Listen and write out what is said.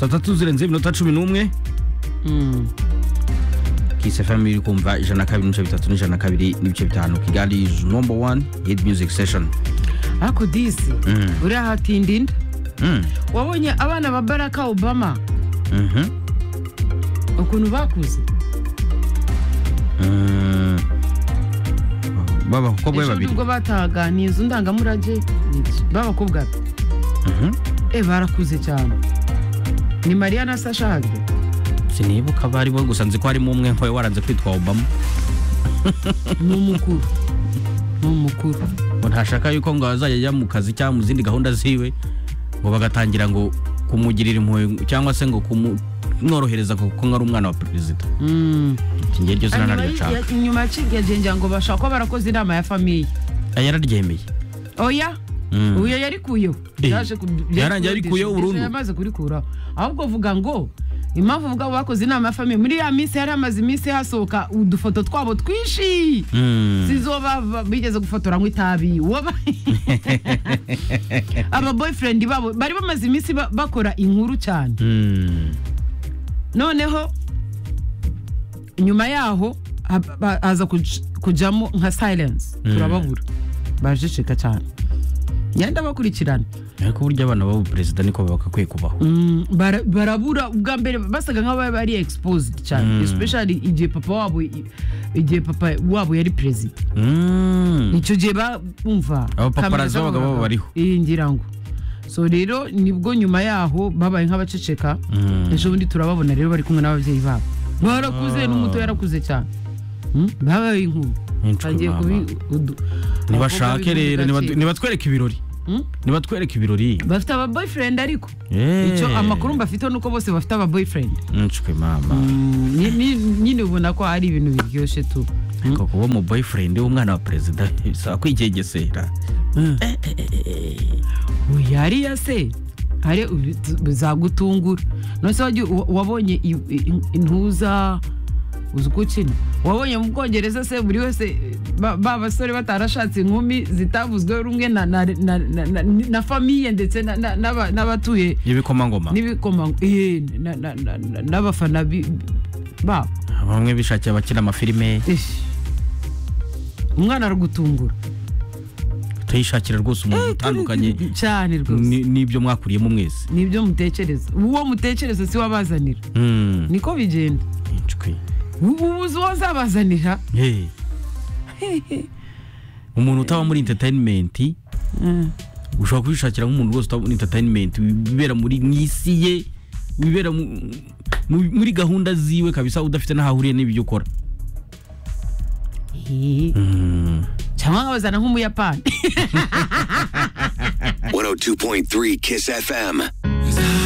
saa tatu zirenze iminota 11. Kiss FM iri kumva 102.3 n'102.5 Kigali is number 1 hit music session. Ako disi uri ahatindinda wabonye abana ba Barack Obama ukuntu bakuze baba bakobwa babiri ubwo bataganiza undangamurage babakobwa barakuze cyane ni Maria na Sasha Hagde sinibuka bari bo gusa nzi ko harimo umwe nkoye waranze kwitwa Obama n'umukuru ntashaka yuko ngo azajya mu kazi cyangwa mu zindi gahunda ziwe ngo bagatangira ngo kumugirira impuhwe cyangwa se ngo kumworohereza kuko ngari umwana wa president kingiye ryo zina naryo cyane inyuma cy'igenge ngo bashaka ko barakoze inama ya famille yararyemeye oya uyo yari kuyo yarangiye ari kuyo burundu yamaze kurikura ahubwo vuga ngo impamvu vuga bakoze inama ya famille muri ya minsi yari amaze iminsi hasohoka udufoto twabo twishi zizoba bigeze gufotora nk'itabi aba boyfriend babo bari bamaze iminsi bakora inkuru cyane noneho nyuma yaho aza kujamo nka silence turababura bajishika cyane yenda bakurikirana ariko burya abana babo president niko bakakwiye kubaho barabura ubwa mbere basaga nk'aba bari exposed cyane especially igihe papa wabo yari president nicyo gihe bumva paparazzi babo bariho ngira ngo so rero nibwo nyuma yaho babaye nk'abaceceka ejo bundi turababona rero bari kumwe n'ababyeyi babo barakuze n'umuto yarakuze cyane babaye inkuru bagiye nibashake rero nibatwereke ibirori bafite aba boyfriend ariko icyo amakuru mbafite nuko bose bafite aba boyfriend nshwe mama nyine ubona ko ari ibintu biryoshye tu ko kuba mu boyfriend w'umwana wa president sa kwigegesera uyari yase hari bizagutungura nose wabonye intuza uzukukina wabonye mu Bwongereza se buri wese basore batarashatse inkumi zitavuzwe rumwe na famille ndetse n'abatuye ibikomangoma n'abafana ba bamwe bishakiye abakina amafilime umwana aragutungura tuyishakira rwose umuntu utandukanye cyane rwose nibyo mwakuriyemo mwese nibyo mutekereza uwo mutekereza si wabazanira niko bigenda ubuzi wazabazanira umuntu utaba muri entertainment ushobora kwishakira nk'umuntu rwose utaba muri entertainment bibera muri mwisi ye bibera muri gahunda ziwe kabisa udafite n'ahahuriye n'ibyo ukora cyangwa nkabazana nk'umuyapani 102.3 Kiss FM